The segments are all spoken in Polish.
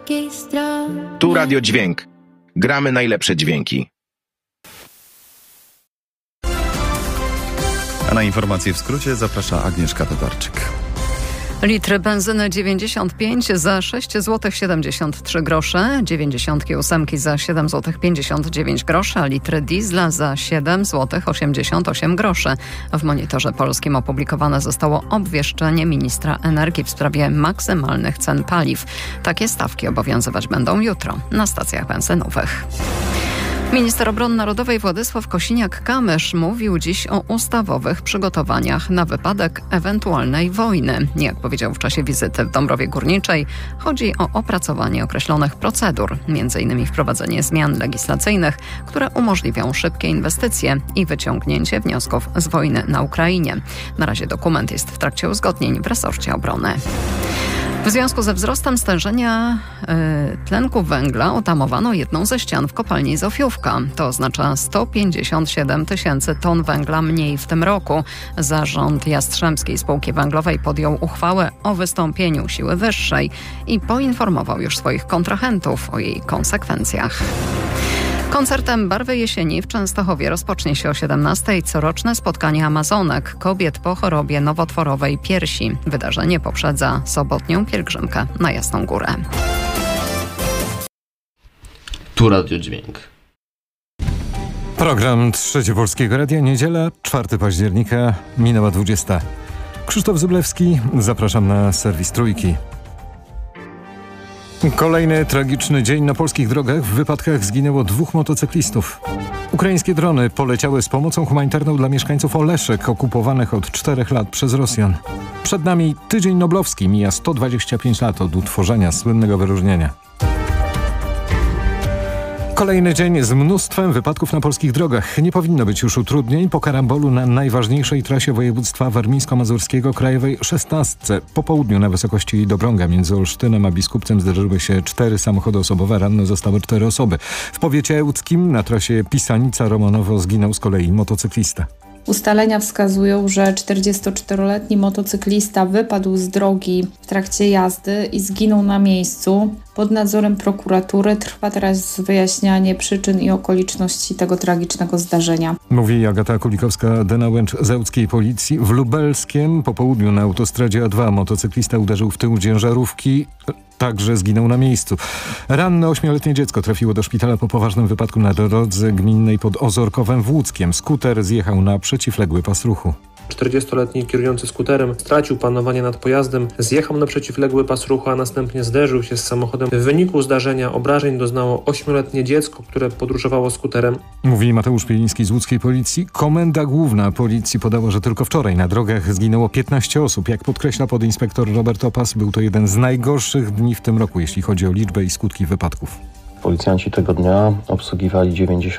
Tu Radio Dźwięk. Gramy najlepsze dźwięki. A na informacje w skrócie zaprasza Agnieszka Tatarczyk. Litr benzyny 95 za 6 zł 73 grosze, 98 za 7 zł 59 groszy, a litr diesla za 7 zł 88 groszy. W Monitorze Polskim opublikowane zostało obwieszczenie ministra energii w sprawie maksymalnych cen paliw. Takie stawki obowiązywać będą jutro na stacjach benzynowych. Minister Obrony Narodowej Władysław Kosiniak-Kamysz mówił dziś o ustawowych przygotowaniach na wypadek ewentualnej wojny. Jak powiedział w czasie wizyty w Dąbrowie Górniczej, chodzi o opracowanie określonych procedur, m.in. wprowadzenie zmian legislacyjnych, które umożliwią szybkie inwestycje i wyciągnięcie wniosków z wojny na Ukrainie. Na razie dokument jest w trakcie uzgodnień w resorcie obrony. W związku ze wzrostem stężenia tlenku węgla otamowano jedną ze ścian w kopalni Zofiówka. To oznacza 157 tysięcy ton węgla mniej w tym roku. Zarząd Jastrzębskiej Spółki Węglowej podjął uchwałę o wystąpieniu siły wyższej i poinformował już swoich kontrahentów o jej konsekwencjach. Koncertem Barwy Jesieni w Częstochowie rozpocznie się o 17:00 coroczne spotkanie Amazonek, kobiet po chorobie nowotworowej piersi. Wydarzenie poprzedza sobotnią pielgrzymkę na Jasną Górę. Tu Radio Dźwięk. Program Trzecie Polskiego Radia, niedziela, 4 października, minęła 20. Krzysztof Zyblewski, zapraszam na serwis Trójki. Kolejny tragiczny dzień na polskich drogach. W wypadkach zginęło 2 motocyklistów. Ukraińskie drony poleciały z pomocą humanitarną dla mieszkańców Oleszek, okupowanych od 4 lat przez Rosjan. Przed nami Tydzień Noblowski, mija 125 lat od utworzenia słynnego wyróżnienia. Kolejny dzień z mnóstwem wypadków na polskich drogach. Nie powinno być już utrudnień po karambolu na najważniejszej trasie województwa warmińsko-mazurskiego, krajowej 16. Po południu na wysokości Dobrąga między Olsztynem a Biskupcem zderzyły się 4 samochody osobowe. Ranne zostały 4 osoby. W powiecie ełckim na trasie Pisanica-Romanowo zginął z kolei motocyklista. Ustalenia wskazują, że 44-letni motocyklista wypadł z drogi w trakcie jazdy i zginął na miejscu. Pod nadzorem prokuratury trwa teraz wyjaśnianie przyczyn i okoliczności tego tragicznego zdarzenia. Mówi Agata Kulikowska-Denałęcz z ełckiej policji. W Lubelskiem po południu na autostradzie A2 motocyklista uderzył w tył ciężarówki. Także zginął na miejscu. Ranne 8-letnie dziecko trafiło do szpitala po poważnym wypadku na drodze gminnej pod Ozorkowem w Łódzkiem. Skuter zjechał na przeciwległy pas ruchu. 40-letni kierujący skuterem stracił panowanie nad pojazdem, zjechał na przeciwległy pas ruchu, a następnie zderzył się z samochodem. W wyniku zdarzenia obrażeń doznało 8-letnie dziecko, które podróżowało skuterem. Mówi Mateusz Pieliński z łódzkiej policji. Komenda Główna Policji podała, że tylko wczoraj na drogach zginęło 15 osób. Jak podkreśla podinspektor Robert Opas, był to jeden z najgorszych dni w tym roku, jeśli chodzi o liczbę i skutki wypadków. Policjanci tego dnia obsługiwali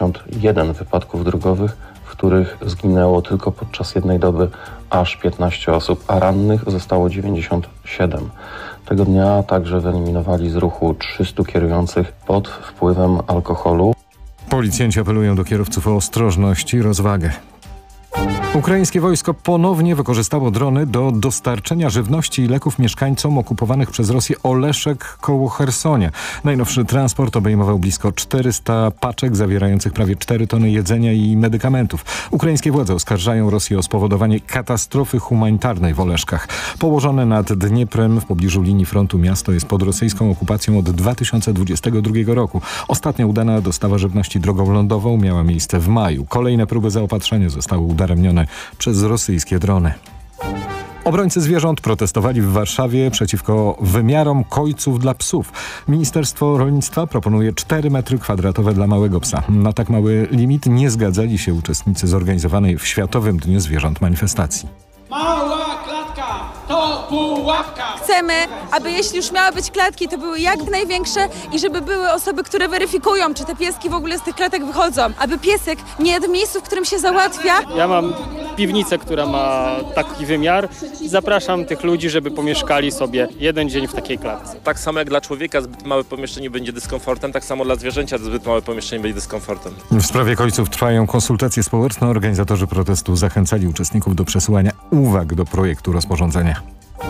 91 wypadków drogowych, w których zginęło tylko podczas jednej doby aż 15 osób, a rannych zostało 97. Tego dnia także wyeliminowali z ruchu 300 kierujących pod wpływem alkoholu. Policjanci apelują do kierowców o ostrożność i rozwagę. Ukraińskie wojsko ponownie wykorzystało drony do dostarczenia żywności i leków mieszkańcom okupowanych przez Rosję Oleszek koło Chersonia. Najnowszy transport obejmował blisko 400 paczek zawierających prawie 4 tony jedzenia i medykamentów. Ukraińskie władze oskarżają Rosję o spowodowanie katastrofy humanitarnej w Oleszkach. Położone nad Dnieprem w pobliżu linii frontu miasto jest pod rosyjską okupacją od 2022 roku. Ostatnia udana dostawa żywności drogą lądową miała miejsce w maju. Kolejne próby zaopatrzenia zostały udaremnione przez rosyjskie drony. Obrońcy zwierząt protestowali w Warszawie przeciwko wymiarom kojców dla psów. Ministerstwo Rolnictwa proponuje 4 m² dla małego psa. Na tak mały limit nie zgadzali się uczestnicy zorganizowanej w Światowym Dniu Zwierząt manifestacji. Mała klatka to pułapka! Chcemy, aby jeśli już miały być klatki, to były jak największe i żeby były osoby, które weryfikują, czy te pieski w ogóle z tych klatek wychodzą. Aby piesek nie jadł w miejscu, w którym się załatwia. Ja mam piwnicę, która ma taki wymiar i zapraszam tych ludzi, żeby pomieszkali sobie jeden dzień w takiej klatce. Tak samo jak dla człowieka zbyt małe pomieszczenie będzie dyskomfortem, tak samo dla zwierzęcia zbyt małe pomieszczenie będzie dyskomfortem. W sprawie kojców trwają konsultacje społeczne. Organizatorzy protestu zachęcali uczestników do przesyłania uwag do projektu rozporządzenia.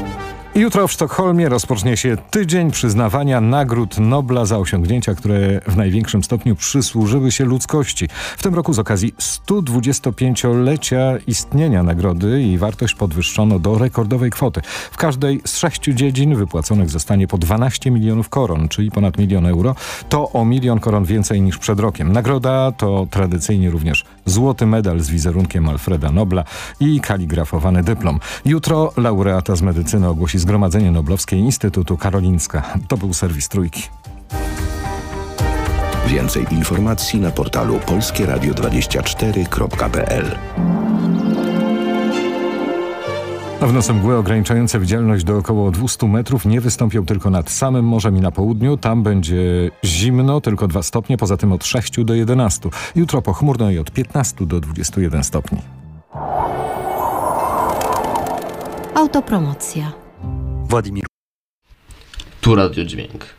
I jutro w Sztokholmie rozpocznie się tydzień przyznawania nagród Nobla za osiągnięcia, które w największym stopniu przysłużyły się ludzkości. W tym roku z okazji 125-lecia istnienia nagrody jej wartość podwyższono do rekordowej kwoty. W każdej z 6 dziedzin wypłaconych zostanie po 12 milionów koron, czyli ponad 1 000 000 euro. To o 1 000 000 koron więcej niż przed rokiem. Nagroda to tradycyjnie również złoty medal z wizerunkiem Alfreda Nobla i kaligrafowany dyplom. Jutro laureata z medycyny ogłosi Zgromadzenie Noblowskie Instytutu Karolinska. To był serwis Trójki. Więcej informacji na portalu polskieradio24.pl. A w nocy mgły ograniczające widzialność do około 200 metrów nie wystąpią tylko nad samym morzem i na południu. Tam będzie zimno, tylko 2 stopnie, poza tym od 6 do 11. Jutro pochmurno i od 15 do 21 stopni. Autopromocja. Tu Radio Dźwięk.